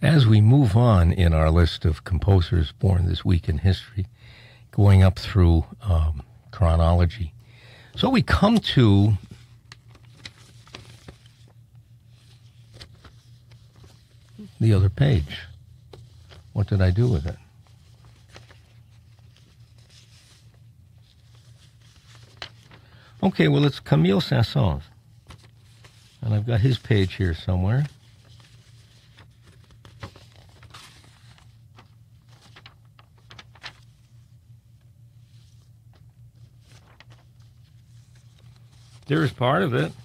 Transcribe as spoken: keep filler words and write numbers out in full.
As we move on in our list of composers born this week in history, going up through um, chronology, so we come to the other page. What did I do with it? Okay, well, it's Camille Saint-Saëns. And I've got his page here somewhere. There's part of it.